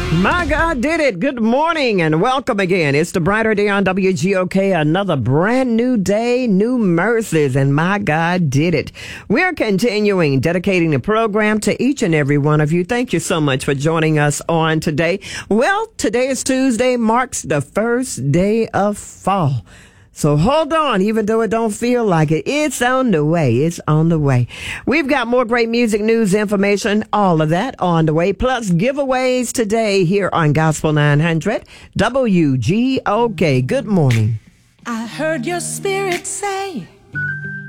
My God did it. Good morning and welcome again. It's the brighter day on WGOK. Another brand new day, new mercies, and my God did it. We're continuing dedicating the program to each and every one of you. Thank you so much for joining us on today. Well, today is Tuesday, marks the first day of fall. So hold on, even though it don't feel like it. It's on the way. It's on the way. We've got more great music, news, information, all of that on the way. Plus giveaways today here on Gospel 900 WGOK. Good morning. I heard your spirit say